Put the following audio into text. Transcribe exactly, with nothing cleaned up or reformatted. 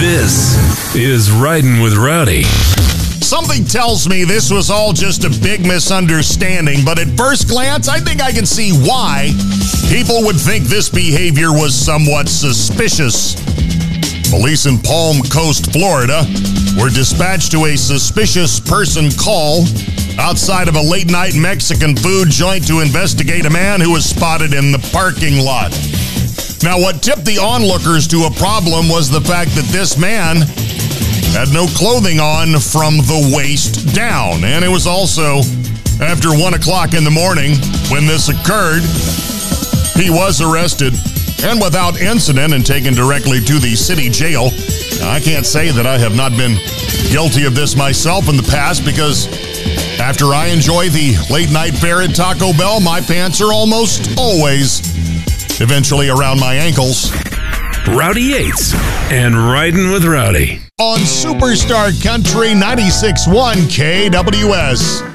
This is Riding with Rowdy. Something tells me this was all just a big misunderstanding, but at first glance, I think I can see why people would think this behavior was somewhat suspicious. Police in Palm Coast, Florida, were dispatched to a suspicious person call outside of a late-night Mexican food joint to investigate a man who was spotted in the parking lot. Now, what tipped the onlookers to a problem was the fact that this man had no clothing on from the waist down. And it was also after one o'clock in the morning when this occurred. He was arrested and without incident and taken directly to the city jail. Now, I can't say that I have not been guilty of this myself in the past, because after I enjoy the late night fare at Taco Bell, my pants are almost always eventually around my ankles. Rowdy Yates and Riding with Rowdy On Superstar Country ninety-six point one K W S.